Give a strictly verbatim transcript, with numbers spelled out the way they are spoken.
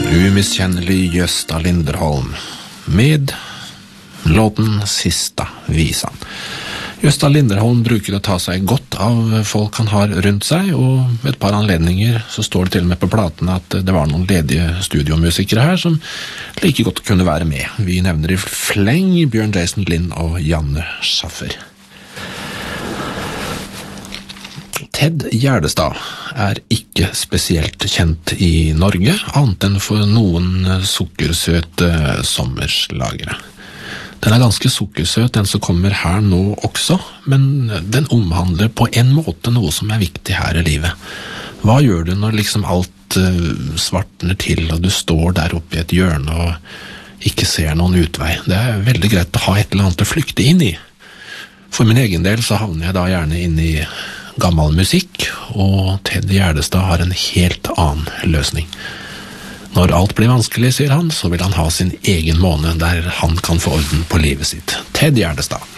Umiskjennelig Gösta Linderholm med låten Sista visan. Gösta Linderholm bruker å ta seg godt av folk han har rundt seg, og ved et par anledninger så står det til og med på platen at det var noen ledige studiomusikere her som like godt kunne være med. Vi nevner i fleng Bjørn Jason Lind og Janne Schaffer. Ted Gärdestad er ikke spesielt kjent i Norge, annet enn for noen sukkersøte sommerslagere. Den er ganske sukkersøt, den som kommer her nå også, men den omhandler på en måte noe som er viktig her i livet. Hva gjør du når liksom alt uh, svartner til, og du står der oppe i et hjørne og ikke ser noen utvei? Det er veldig greit å ha et eller annet å flykte inn i. For min egen del så havner jeg da gjerne inn i gammel musikk, og Ted Gärdestad har en helt annen løsning. Når alt blir vanskelig, sier han, så vil han ha sin egen måned der han kan få orden på livet sitt. Ted Gärdestad.